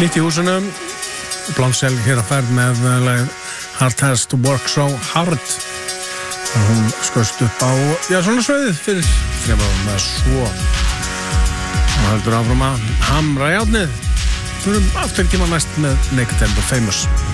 Nýtt í húsunum Blonsell hér að færð með Hard Has to Work So Hard hún skoðst upp á svona sveiðið fyrir þrjafum með svo og heldur áfram að hamra járnið fyrir aftur tíma næst með Naked and Famous